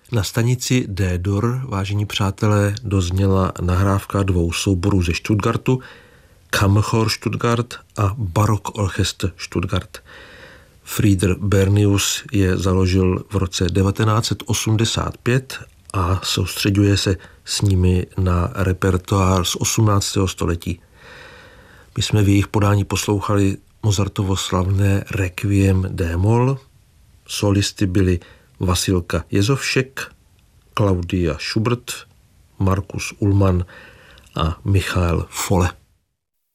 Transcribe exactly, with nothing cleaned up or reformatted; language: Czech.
Na stanici D-Dur, vážení přátelé, dozněla nahrávka dvou souborů ze Stuttgartu, Kammerchor Stuttgart a Barock Orchester Stuttgart. Frieder Bernius je založil v roce devatenáct set osmdesát pět a soustředuje se s nimi na repertoár z osmnáctého století. My jsme v jejich podání poslouchali Mozartovo slavné Requiem D-moll, solisty byli Vasilka Jezovšek, Claudia Schubert, Markus Ullmann a Michael Folle.